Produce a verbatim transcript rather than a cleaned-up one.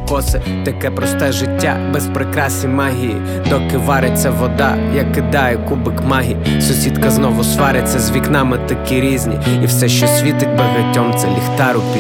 коси. Таке просте життя, без прикрас і магії. Доки вариться вода, я кидаю кубик магії. Сусідка знову свариться, з вікнами такі різні. І все, що світить багатьом, це ліхтар у